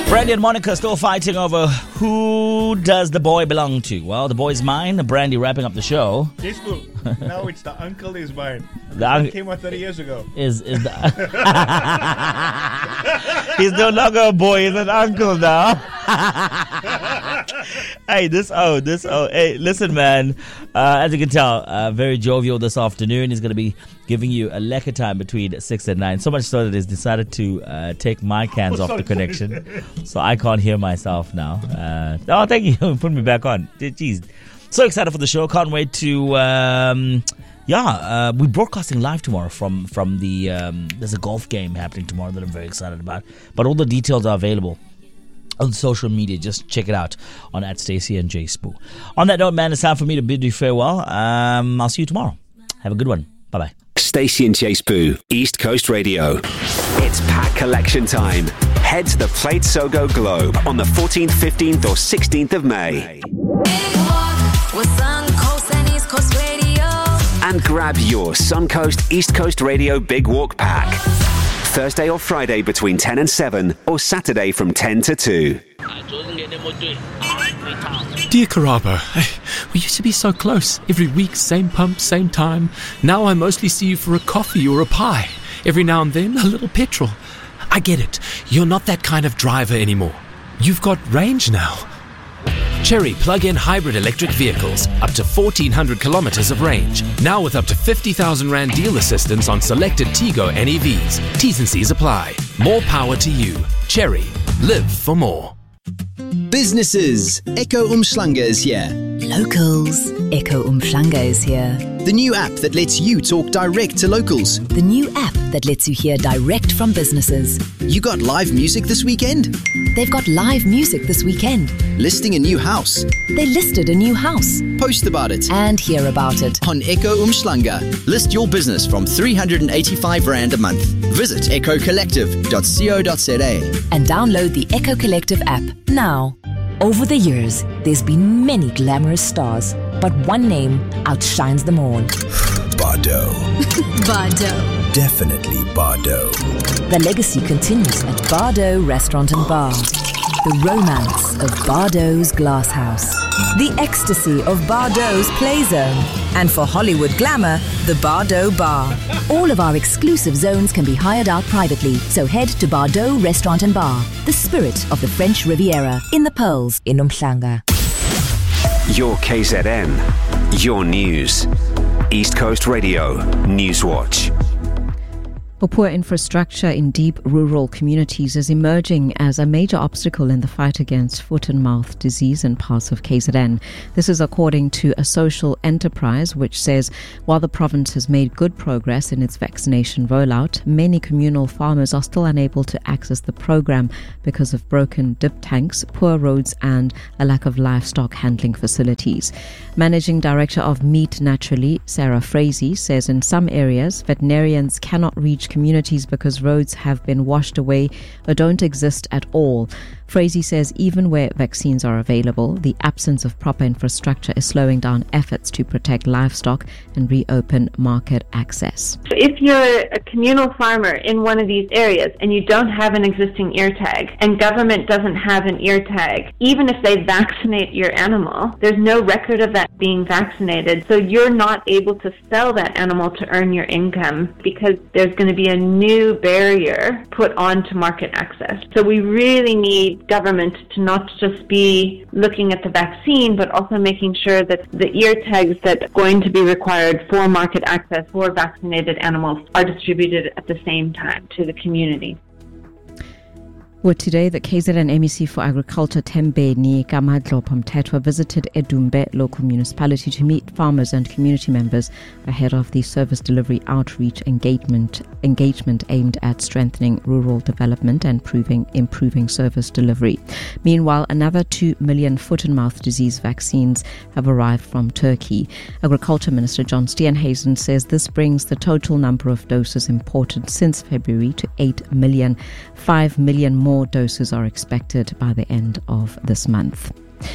Brandy and Monica still fighting over who does the boy belong to. Well, the boy's mine. Brandy wrapping up the show. Yes, boo. Now it's the uncle is mine. The uncle came out 30 years ago. Is the he's no longer a boy. He's an uncle now. Hey, Hey, listen, man. As you can tell, very jovial this afternoon. He's going to be giving you a lekker time between 6 and 9. So much so that he's decided to take my cans off the connection. So I can't hear myself now. Oh, thank you. Put me back on. Jeez. So excited for the show. Can't wait to... we're broadcasting live tomorrow from the... there's a golf game happening tomorrow that I'm very excited about. But all the details are available on social media. Just check it out on @Stacey and J Spoo. On that note, man, it's time for me to bid you farewell. I'll see you tomorrow. Have a good one. Bye-bye. Stacey and J Spoo, East Coast Radio. It's pack collection time. Head to the Plate Sogo Globe on the 14th, 15th or 16th of May. And grab your Suncoast East Coast Radio Big Walk pack. Thursday or Friday between 10 and 7 or Saturday from 10 to 2. Dear Karabo, we used to be so close. Every week, same pump, same time. Now I mostly see you for a coffee or a pie. Every now and then, a little petrol. I get it. You're not that kind of driver anymore. You've got range now. Chery plug-in hybrid electric vehicles, up to 1,400 kilometers of range. Now with up to 50,000 Rand deal assistance on selected Tigo NEVs. T's and C's apply. More power to you. Chery. Live for more. Businesses. Echo Umhlanga is here. Locals. Echo Umhlanga is here. The new app that lets you talk direct to locals. The new app that lets you hear direct from businesses. You got live music this weekend? They've got live music this weekend. Listing a new house? They listed a new house. Post about it. And hear about it. On Echo Umhlanga. List your business from 385 Rand a month. Visit echocollective.co.za. And download the Echo Collective app now. Over the years, there's been many glamorous stars, but one name outshines them all. Bardot. Bardot. Definitely Bardot. The legacy continues at Bardot Restaurant and Bar. The romance of Bardot's Glass House. The ecstasy of Bardot's Play Zone. And for Hollywood glamour, the Bardot Bar. All of our exclusive zones can be hired out privately, so head to Bardot Restaurant and Bar, the spirit of the French Riviera, in the Pearls in Umhlanga. Your KZN, your news. East Coast Radio, Newswatch. Poor infrastructure in deep rural communities is emerging as a major obstacle in the fight against foot and mouth disease in parts of KZN. This is according to a social enterprise which says while the province has made good progress in its vaccination rollout, many communal farmers are still unable to access the program because of broken dip tanks, poor roads and a lack of livestock handling facilities. Managing Director of Meat Naturally, Sarah Frazee, says in some areas veterinarians cannot reach communities because roads have been washed away or don't exist at all. Frazee says even where vaccines are available, the absence of proper infrastructure is slowing down efforts to protect livestock and reopen market access. If you're a communal farmer in one of these areas and you don't have an existing ear tag and government doesn't have an ear tag, even if they vaccinate your animal, there's no record of that being vaccinated. So you're not able to sell that animal to earn your income because there's going to be a new barrier put onto market access. So we really need government to not just be looking at the vaccine, but also making sure that the ear tags that are going to be required for market access for vaccinated animals are distributed at the same time to the community. Well, today, the KZN MEC for Agriculture, Thembeni Kamadlo Pamtetwa, visited Edumbe local municipality to meet farmers and community members ahead of the service delivery outreach engagement aimed at strengthening rural development and improving service delivery. Meanwhile, another 2 million foot and mouth disease vaccines have arrived from Turkey. Agriculture Minister John Steenhuisen says this brings the total number of doses imported since February to 8 million. 5 million more doses are expected by the end of this month.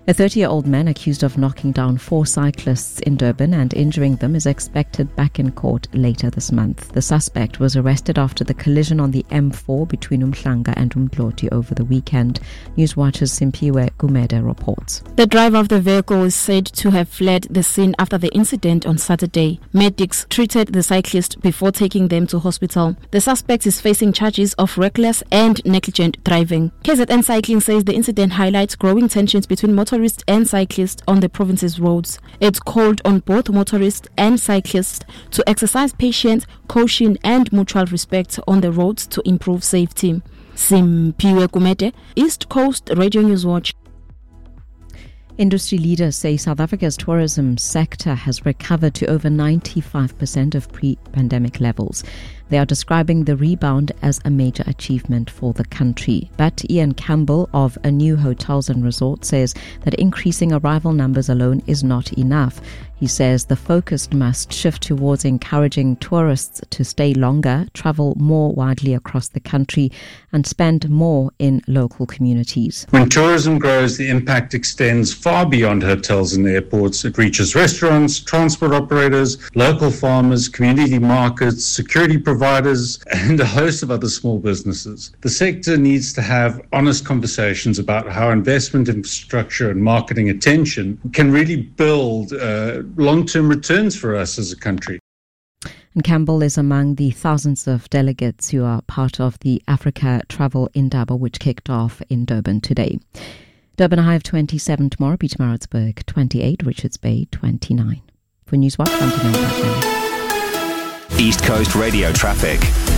A 30-year-old man accused of knocking down 4 cyclists in Durban and injuring them is expected back in court later this month. The suspect was arrested after the collision on the M4 between Umhlanga and Umdloti over the weekend. Newswatch's Simpiwe Gumede reports. The driver of the vehicle is said to have fled the scene after the incident on Saturday. Medics treated the cyclist before taking them to hospital. The suspect is facing charges of reckless and negligent driving. KZN Cycling says the incident highlights growing tensions between motorists and cyclists on the province's roads. It's called on both motorists and cyclists to exercise patience, caution and mutual respect on the roads to improve safety. Simpiwe Kumete, East Coast Radio News Watch. Industry leaders say South Africa's tourism sector has recovered to over 95% of pre-pandemic levels. They are describing the rebound as a major achievement for the country. But Ian Campbell of A New Hotels and Resorts says that increasing arrival numbers alone is not enough. He says the focus must shift towards encouraging tourists to stay longer, travel more widely across the country, and spend more in local communities. When tourism grows, the impact extends far beyond hotels and airports. It reaches restaurants, transport operators, local farmers, community markets, security providers, and a host of other small businesses. The sector needs to have honest conversations about how investment infrastructure and marketing attention can really build long-term returns for us as a country. And Campbell is among the thousands of delegates who are part of the Africa Travel Indaba, which kicked off in Durban today. Durban high of 27 tomorrow, Pietermaritzburg 28, Richards Bay 29. For Newswatch, I'm Tanel. East Coast Radio traffic.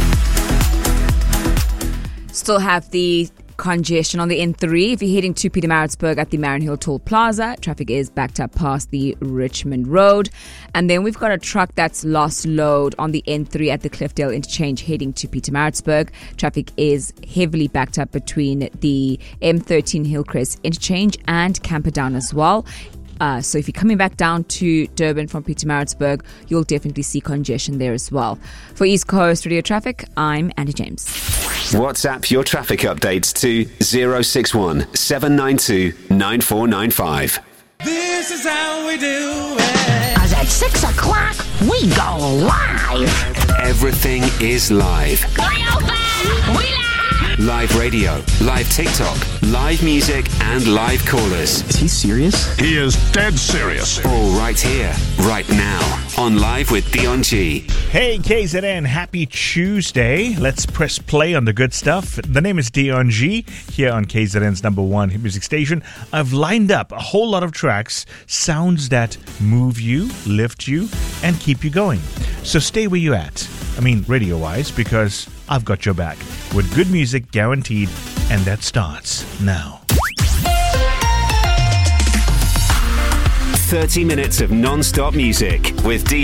Still have the congestion on the N3. If you're heading to Pietermaritzburg at the Mariannhill Toll Plaza, traffic is backed up past the Richmond Road. And then we've got a truck that's lost load on the N3 at the Cliffdale interchange heading to Pietermaritzburg. Traffic is heavily backed up between the M13 Hillcrest interchange and Camperdown as well. So if you're coming back down to Durban from Pietermaritzburg, you'll definitely see congestion there as well. For East Coast Radio Traffic, I'm Andy James. WhatsApp your traffic updates to 061 792 9495. This is how we do it. As at 6 o'clock, we go live. Everything is live. We Live radio, live TikTok, live music, and live callers. Is he serious? He is dead serious. All right here, right now, on Live with Dion G. Hey KZN, happy Tuesday. Let's press play on the good stuff. The name is Dion G, here on KZN's #1 hit music station. I've lined up a whole lot of tracks, sounds that move you, lift you, and keep you going. So stay where you're at. I mean, radio-wise, because I've got your back. With good music guaranteed, and that starts now. 30 minutes of non-stop music with Dion.